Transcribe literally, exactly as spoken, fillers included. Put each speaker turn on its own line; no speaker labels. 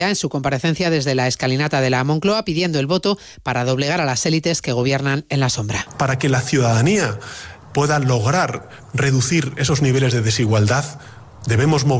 en su comparecencia desde la escalinata de la Moncloa, pidiendo el voto para doblegar a las élites que gobiernan en la sombra.
Para que la ciudadanía pueda lograr reducir esos niveles de desigualdad, debemos movilizar